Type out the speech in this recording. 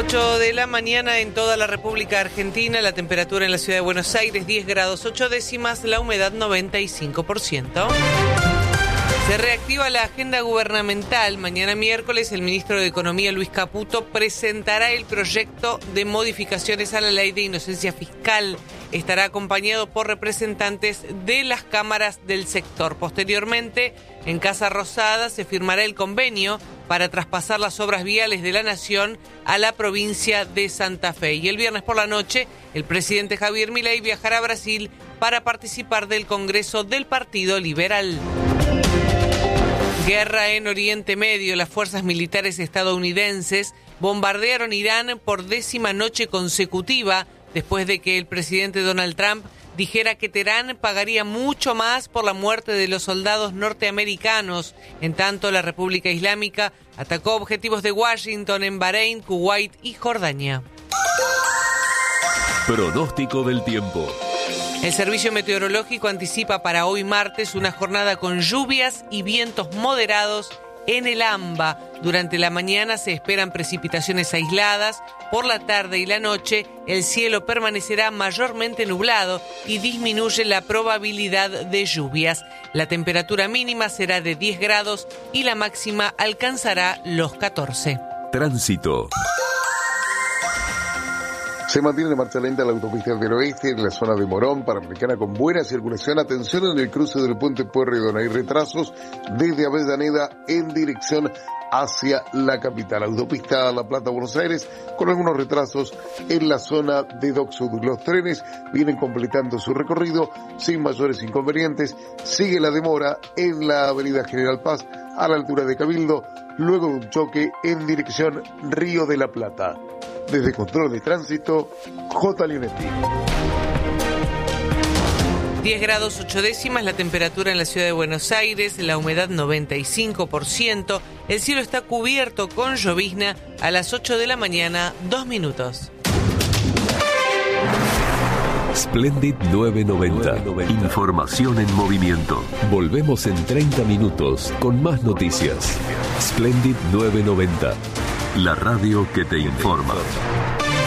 8 de la mañana en toda la República Argentina, la temperatura en la ciudad de Buenos Aires 10 grados 8 décimas, la humedad 95%. Se reactiva la agenda gubernamental. Mañana miércoles el ministro de Economía, Luis Caputo, presentará el proyecto de modificaciones a la ley de inocencia fiscal. Estará acompañado por representantes de las cámaras del sector. Posteriormente, en Casa Rosada se firmará el convenio para traspasar las obras viales de la Nación a la provincia de Santa Fe. Y el viernes por la noche, el presidente Javier Milei viajará a Brasil para participar del Congreso del Partido Liberal. Guerra en Oriente Medio. Las fuerzas militares estadounidenses bombardearon Irán por 10ª noche consecutiva después de que el presidente Donald Trump dijera que Teherán pagaría mucho más por la muerte de los soldados norteamericanos. En tanto, la República Islámica atacó objetivos de Washington en Bahrein, Kuwait y Jordania. Pronóstico del tiempo. El Servicio Meteorológico anticipa para hoy martes una jornada con lluvias y vientos moderados en el AMBA. Durante la mañana se esperan precipitaciones aisladas. Por la tarde y la noche el cielo permanecerá mayormente nublado y disminuye la probabilidad de lluvias. La temperatura mínima será de 10 grados y la máxima alcanzará los 14. Tránsito. Se mantiene en marcha lenta la autopista del oeste en la zona de Morón, Panamericana con buena circulación. Atención en el cruce del puente Pueyrredón. Hay retrasos desde Avellaneda en dirección hacia la capital. Autopista La Plata, Buenos Aires, con algunos retrasos en la zona de Dock Sud. Los trenes vienen completando su recorrido sin mayores inconvenientes. Sigue la demora en la avenida General Paz a la altura de Cabildo, luego de un choque en dirección Río de la Plata. Desde Control de Tránsito, J. Leonetti. 10 grados 8 décimas, la temperatura en la ciudad de Buenos Aires, la humedad 95%, el cielo está cubierto con llovizna a las 8 de la mañana, 2 minutos. Splendid 990. Información en movimiento. Volvemos en 30 minutos con más noticias. Splendid 990. La radio que te informa.